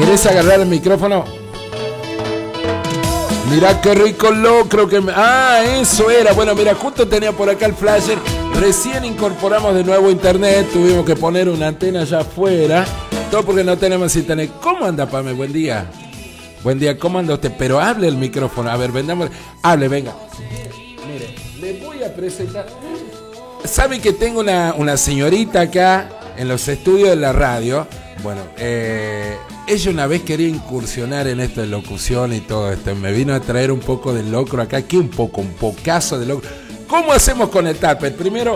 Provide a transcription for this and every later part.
¿Querés agarrar el micrófono? Mirá qué rico locro que me... Ah, eso era. Bueno, mira, justo tenía por acá el flasher. Recién incorporamos de nuevo internet. Tuvimos que poner una antena allá afuera. Todo porque no tenemos internet. ¿Cómo anda, Pame? Buen día. Buen día, ¿cómo anda usted? Pero hable el micrófono. A ver, vendamos. Hable, venga. Mire, le voy a presentar. ¿Sabe que tengo una señorita acá en los estudios de la radio? Bueno, ella una vez quería incursionar en esto de locución y todo esto. Me vino a traer un poco de locro acá. ¿Qué un poco? Un pocazo de locro. ¿Cómo hacemos con el tupper? Primero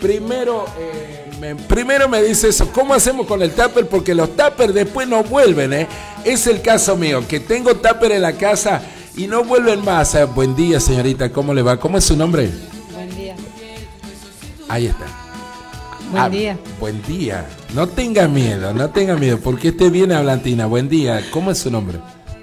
me dice eso. ¿Cómo hacemos con el tupper? Porque los tuppers después no vuelven, ¿eh? Es el caso mío, que tengo tupper en la casa y no vuelven más. Buen día, señorita. ¿Cómo le va? ¿Cómo es su nombre? Buen día. Ahí está. Buen día. Buen día. No tenga miedo, porque esté bien hablantina. Buen día. ¿Cómo es su nombre?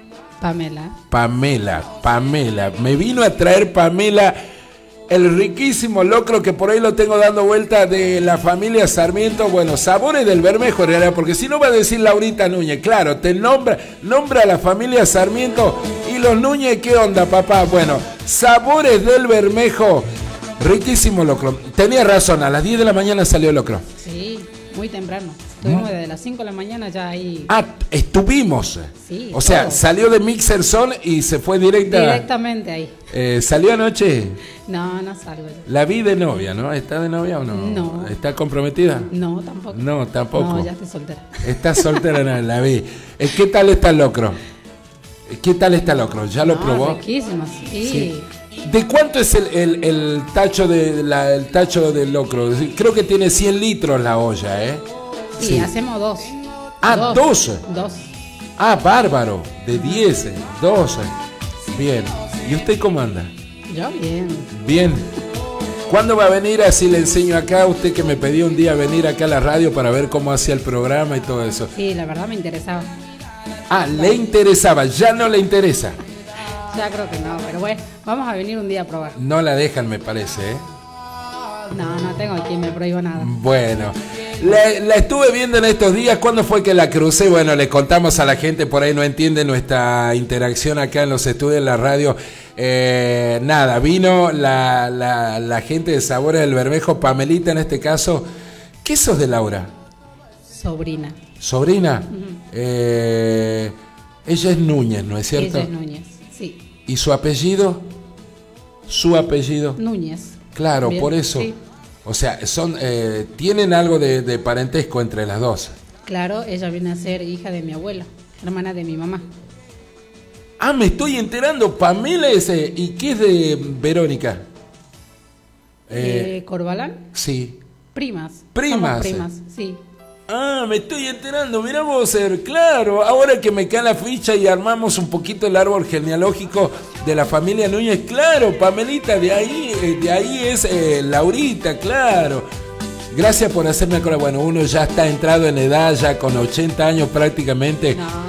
Pamela. Me vino a traer Pamela el riquísimo locro que por ahí lo tengo dando vuelta de la familia Sarmiento. Bueno, Sabores del Bermejo en realidad, porque si no va a decir Laurita Núñez. Claro, te nombra a la familia Sarmiento y los Núñez. ¿Qué onda, papá? Bueno, Sabores del Bermejo. Riquísimo locro. Tenía razón, a las 10 de la mañana salió el locro. Sí, muy temprano. Estuvimos desde las 5 de la mañana ya ahí. Ah, estuvimos. Sí. O sea, salió de Mixer Zone y se fue directamente ahí. ¿Salió anoche? No salgo yo. La vi de novia, ¿no? ¿Está de novia o no? No. ¿Está comprometida? No, tampoco. No, tampoco. No, ya estoy soltera. ¿Estás soltera? No, la vi. ¿Qué tal está el locro? ¿Ya lo probó? Riquísimo, sí. ¿De cuánto es el tacho el tacho del locro? Creo que tiene 100 litros la olla, ¿eh? Sí, hacemos 2. Ah, 2. Ah, bárbaro. De 10, 12. Bien. ¿Y usted cómo anda? Yo bien. Bien. ¿Cuándo va a venir? Así le enseño acá. Usted que me pidió un día venir acá a la radio para ver cómo hacía el programa y todo eso. Sí, la verdad me interesaba. Ah, le interesaba. Ya no le interesa. Ya creo que no, pero bueno, vamos a venir un día a probar. No la dejan, me parece, ¿eh? No tengo quien me prohíba nada. Bueno, la estuve viendo en estos días. ¿Cuándo fue que la crucé? Bueno, le contamos a la gente, por ahí no entiende nuestra interacción acá en los estudios de la radio. Nada, vino la gente de Sabores del Bermejo, Pamelita en este caso. ¿Qué sos de Laura? Sobrina. ¿Sobrina? Ella es Núñez, ¿no es cierto? Ella es Núñez, sí. ¿Y su apellido? Su apellido. Núñez. Claro, bien, por eso. Sí. O sea, tienen algo de parentesco entre las dos. Claro, ella viene a ser hija de mi abuela, hermana de mi mamá. Ah, me estoy enterando. Pamela es... ¿Y qué es de Verónica? ¿Corbalán? Sí. Primas. Primas. Somos primas, sí. Ah, me estoy enterando. Mirá vos, claro. Ahora que me cae la ficha y armamos un poquito el árbol genealógico de la familia Núñez. Claro, Pamelita, de ahí es Laurita, claro. Gracias por hacerme acordar. Bueno, uno ya está entrado en edad, ya con 80 años prácticamente. No.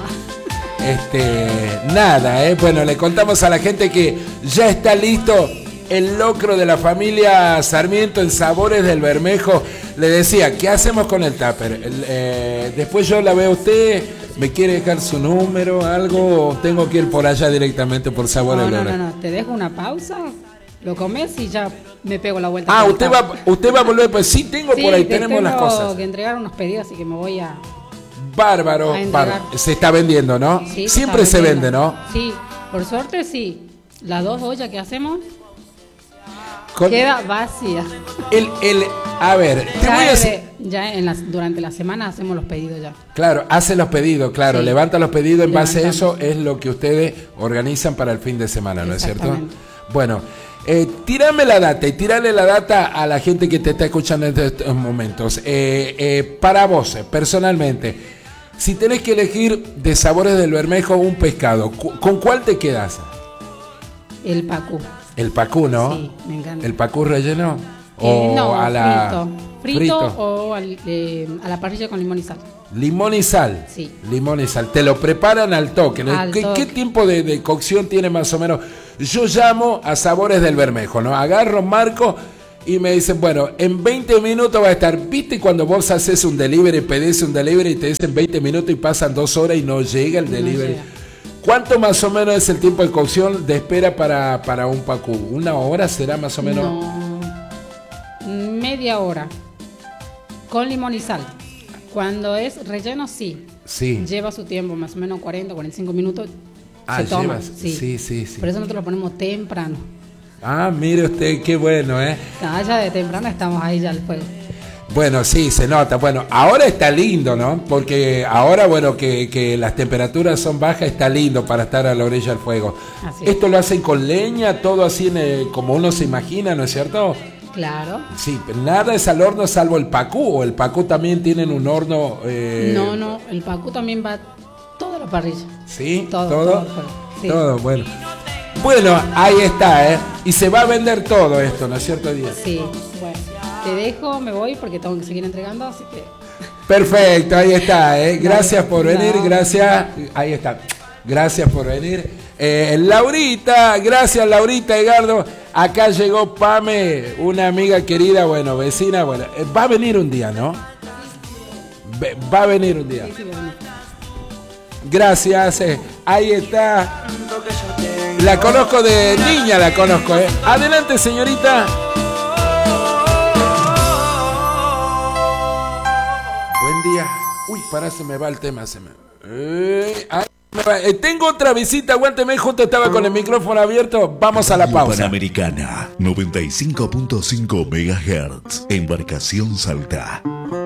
Nada, Bueno, le contamos a la gente que ya está listo el locro de la familia Sarmiento en Sabores del Bermejo. Le decía, ¿qué hacemos con el tupper? Después yo la veo a usted, ¿me quiere dejar su número, algo? ¿O tengo que ir por allá directamente por Sabores del Bermejo? No, te dejo una pausa, lo comes y ya me pego la vuelta. Ah, usted va a volver, pues sí, por ahí, tenemos las cosas. Tengo que entregar unos pedidos, así que me voy a... Bárbaro. Se está vendiendo, ¿no? Sí, siempre se vende, ¿no? Sí, por suerte sí. Las 2 ollas que hacemos queda vacía. A ver, te voy a decir. Ya durante la semana hacemos los pedidos ya. Claro, hace los pedidos, claro, sí. Levanta los pedidos, en base a eso es lo que ustedes organizan para el fin de semana, ¿no es cierto? Bueno, tírame la data y tírale la data a la gente que te está escuchando en estos momentos. Para vos, personalmente, si tenés que elegir de Sabores del Bermejo un pescado, ¿con cuál te quedas? El pacú. El pacú, ¿no? Sí, me encanta. ¿El pacú relleno? No, a la... frito o a la parrilla con limón y sal. Limón y sal. Sí. Limón y sal. Te lo preparan al toque. ¿Qué tiempo de cocción tiene más o menos? Yo llamo a Sabores del Bermejo, ¿no? Agarro, marco y me dicen, bueno, en 20 minutos va a estar. ¿Viste cuando vos haces un delivery, pedís un delivery y te dicen 20 minutos y pasan 2 horas y no llega el delivery? No llega. ¿Cuánto más o menos es el tiempo de cocción de espera para un pacú? ¿1 hora será más o menos? No, media hora. Con limón y sal. Cuando es relleno, sí. Lleva su tiempo, más o menos 40, 45 minutos. Se toma. Sí. Por eso nosotros lo ponemos temprano. Mire usted, qué bueno, ¿eh? No, ya de temprano estamos ahí ya al fuego. Bueno, sí, se nota. Bueno, ahora está lindo, ¿no? Porque ahora, bueno, que las temperaturas son bajas, está lindo para estar a la orilla del fuego. Esto lo hacen con leña, todo así como uno se imagina, ¿no es cierto? Claro. Sí, pero nada es al horno salvo el pacú, o el pacú también tienen un horno... No, el pacú también va toda la parrilla. ¿Sí? Todo. Sí. Todo, bueno. Bueno, ahí está, ¿eh? Y se va a vender todo esto, ¿no es cierto, Díaz? Sí, bueno. Te dejo, me voy porque tengo que seguir entregando, así que... Perfecto, ahí está, ¿eh? Gracias por venir, gracias. Ahí está. Gracias por venir. Laurita, gracias Laurita, Edgardo. Acá llegó Pame, una amiga querida, bueno, vecina, bueno. Va a venir un día, ¿no? Va a venir un día. Sí, gracias, ahí está. La conozco de niña, la conozco, ¿eh? Adelante, señorita. Buen día. Uy, pará, se me va el tema, tengo otra visita, aguánteme, justo estaba con el micrófono abierto. Vamos a la pausa. Panamericana, 95.5 MHz, Embarcación Salta.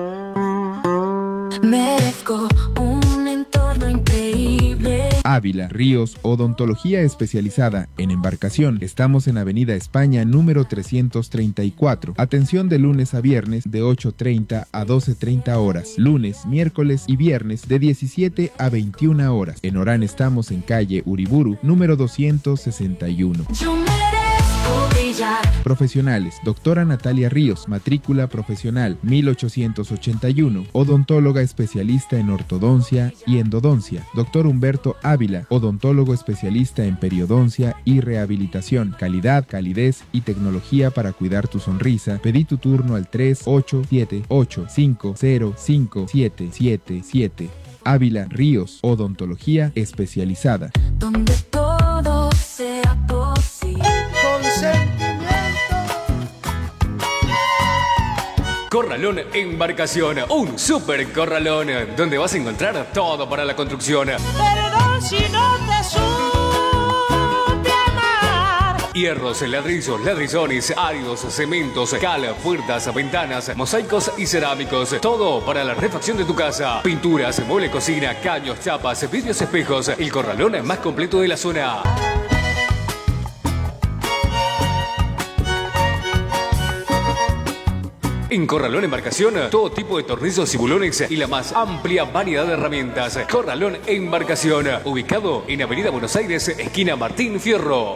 Merezco un entorno increíble. Ávila, Ríos, Odontología Especializada en Embarcación. Estamos en Avenida España, número 334. Atención de lunes a viernes de 8:30 a 12:30 horas. Lunes, miércoles y viernes de 17 a 21 horas. En Orán estamos en calle Uriburu, número 261. Profesionales: doctora Natalia Ríos, matrícula profesional 1881, odontóloga especialista en ortodoncia y endodoncia. Doctor Humberto Ávila, odontólogo especialista en periodoncia y rehabilitación. Calidad, calidez y tecnología para cuidar tu sonrisa. Pedí tu turno al 3878505777. Ávila Ríos, odontología especializada. Donde todo sea posible. Corralón Embarcación, un super corralón donde vas a encontrar todo para la construcción. Perdón si no te supe amar. Hierros, ladrillos, ladrillones, áridos, cementos, cal, puertas, ventanas, mosaicos y cerámicos. Todo para la refacción de tu casa. Pinturas, mueble cocina, caños, chapas, vidrios, espejos. El corralón más completo de la zona. En Corralón Embarcación, todo tipo de tornillos y bulones y la más amplia variedad de herramientas. Corralón Embarcación, ubicado en Avenida Buenos Aires, esquina Martín Fierro.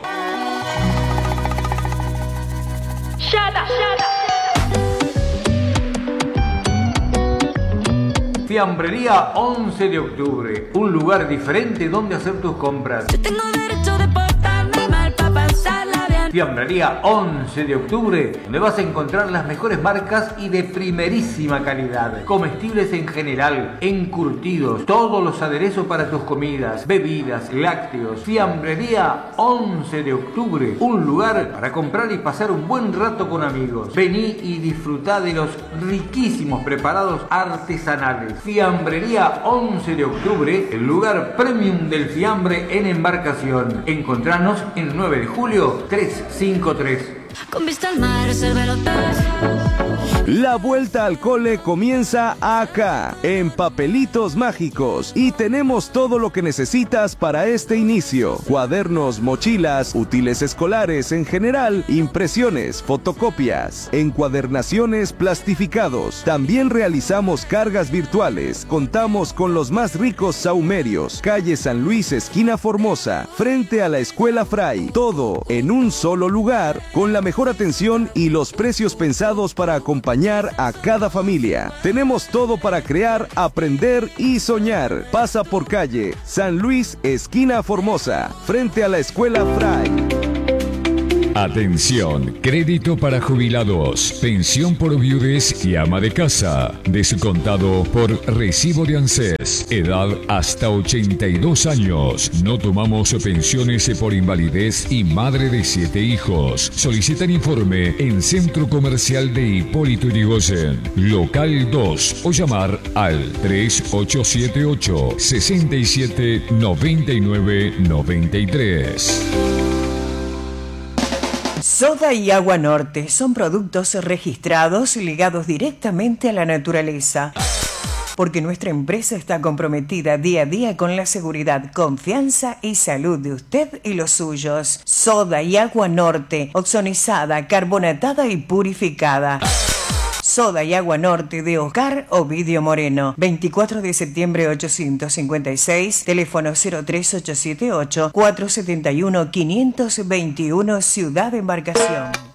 Fiambrería 11 de octubre, un lugar diferente donde hacer tus compras. Yo tengo derecho de portarme mal para pasarla bien. Fiambrería 11 de octubre, donde vas a encontrar las mejores marcas y de primerísima calidad. Comestibles en general, encurtidos, todos los aderezos para tus comidas, bebidas, lácteos. Fiambrería 11 de octubre, un lugar para comprar y pasar un buen rato con amigos. Vení y disfrutá de los riquísimos preparados artesanales. Fiambrería 11 de octubre, el lugar premium del fiambre en embarcación. Encontranos en 9 de julio 353. Con vista al mar, cervelotas. La vuelta al cole comienza acá, en Papelitos Mágicos, y tenemos todo lo que necesitas para este inicio: cuadernos, mochilas, útiles escolares en general, impresiones, fotocopias, encuadernaciones, plastificados. También realizamos cargas virtuales. Contamos con los más ricos sahumerios. Calle San Luis, esquina Formosa, frente a la Escuela Fray. Todo en un solo lugar, con la mejor atención y los precios pensados para acompañar a cada familia. Tenemos todo para crear, aprender y soñar. Pasa por calle San Luis, esquina Formosa, frente a la Escuela Fray. Atención, crédito para jubilados, pensión por viudes y ama de casa, descontado por recibo de ANSES, edad hasta 82 años. No tomamos pensiones por invalidez y madre de 7 hijos. Solicitan informe en Centro Comercial de Hipólito Yrigoyen, local 2, o llamar al 3878 67 99 93. Soda y Agua Norte son productos registrados ligados directamente a la naturaleza, porque nuestra empresa está comprometida día a día con la seguridad, confianza y salud de usted y los suyos. Soda y Agua Norte, oxonizada, carbonatada y purificada. Soda y Agua Norte de Oscar Ovidio Moreno, 24 de septiembre 856, teléfono 03878 471 521, Ciudad de Embarcación.